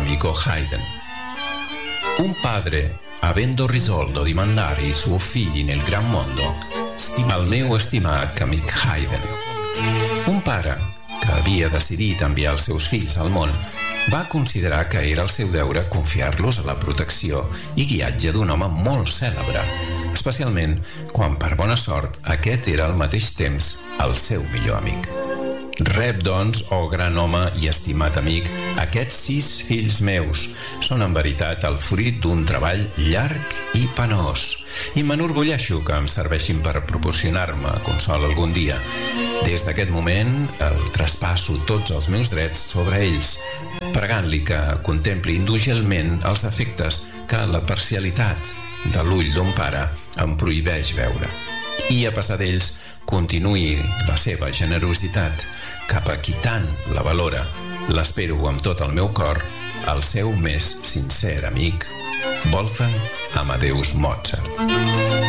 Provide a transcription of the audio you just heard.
amico Haydn. Un padre, avendo risolto di mandare i suoi figli nel gran mondo, stima el meu estimat amic Haydn. Un pare que havia decidit enviar els seus fills al món va considerar que era el seu deure confiar-los a la protecció i guiatge d'un home molt cèlebre, especialment quan, per bona sort, aquest era al mateix temps el seu millor amic. Rep, doncs, gran home i estimat amic, aquests 6 fills meus són en veritat el fruit d'un treball llarg i penós, i m'enorgulleixo que em serveixin per proporcionar-me consol algun dia. Des d'aquest moment el traspasso tots els meus drets sobre ells, pregant-li que contempli indulgentment els efectes que la parcialitat de l'ull d'un pare em prohibeix veure, i a passar d'ells continuï la seva generositat cap a qui tant la valora. L'espero amb tot el meu cor, el seu més sincer amic, Wolfgang Amadeus Mozart.